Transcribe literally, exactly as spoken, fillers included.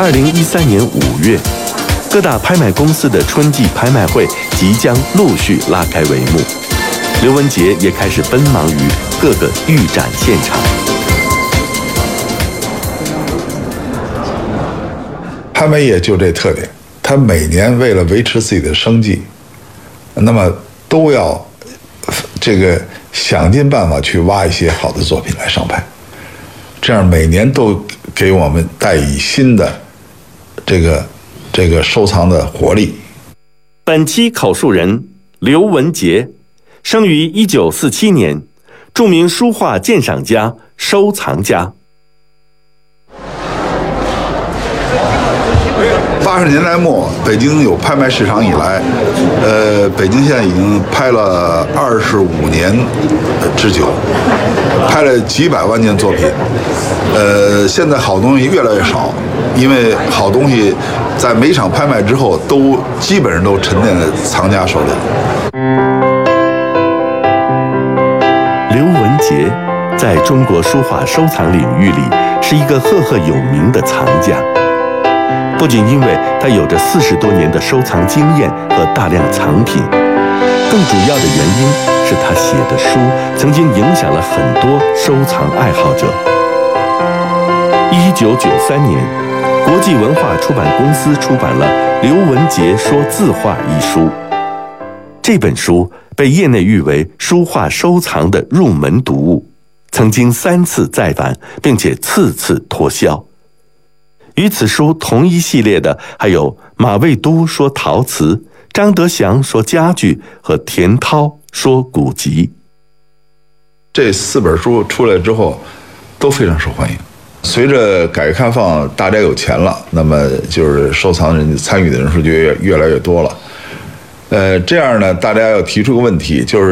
二零一三年五月，各大拍卖公司的春季拍卖会即将陆续拉开帷幕，刘文杰也开始奔忙于各个预展现场。 拍卖业就这特点，他每年为了维持自己的生计，那么都要这个想尽办法去挖一些好的作品来上拍，这样每年都给我们带以新的这个这个收藏的活力。 本期口述人刘文杰，生于一九四七年，著名书画鉴赏家、收藏家。 八十年代末，北京有拍卖市场以来，呃，北京现在已经拍了二十五年之久，拍了几百万件作品。呃，现在好东西越来越少，因为好东西在每场拍卖之后，都基本上都沉淀在藏家手里。 刘文杰在中国书画收藏领域里是一个赫赫有名的藏家。不仅因为他有着四十多年的收藏经验和大量藏品，更主要的原因是他写的书曾经影响了很多收藏爱好者。一九九三年，国际文化出版公司出版了《刘文杰说字画》一书，这本书被业内誉为书画收藏的入门读物，曾经三次再版，并且次次脱销。与此书同一系列的还有马未都说陶瓷、张德祥说家具和田涛说古籍。 这四本书出来之后都非常受欢迎。随着改革开放，大家有钱了，那么就是收藏人参与的人数就越越来越多了。呃，这样呢，大家要提出个问题，就是